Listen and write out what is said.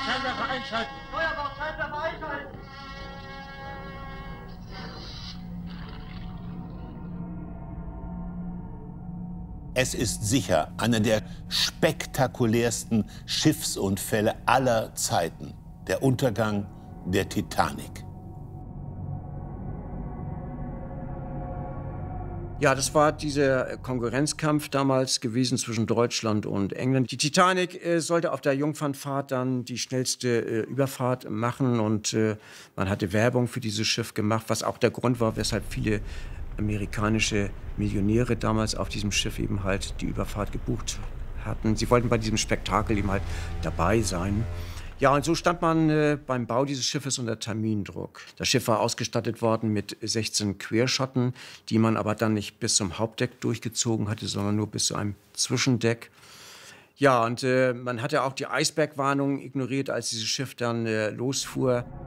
Steuerbordscheinwerfer einschalten! Steuerbordscheinwerfer einschalten! Es ist sicher einer der spektakulärsten Schiffsunfälle aller Zeiten. Der Untergang der Titanic. Ja, das war dieser Konkurrenzkampf damals gewesen zwischen Deutschland und England. Die Titanic sollte auf der Jungfernfahrt dann die schnellste Überfahrt machen und man hatte Werbung für dieses Schiff gemacht, was auch der Grund war, weshalb viele amerikanische Millionäre damals auf diesem Schiff eben halt die Überfahrt gebucht hatten. Sie wollten bei diesem Spektakel eben halt dabei sein. Ja, und so stand man beim Bau dieses Schiffes unter Termindruck. Das Schiff war ausgestattet worden mit 16 Querschotten, die man aber dann nicht bis zum Hauptdeck durchgezogen hatte, sondern nur bis zu einem Zwischendeck. Ja, und man hatte auch die Eisbergwarnung ignoriert, als dieses Schiff dann losfuhr.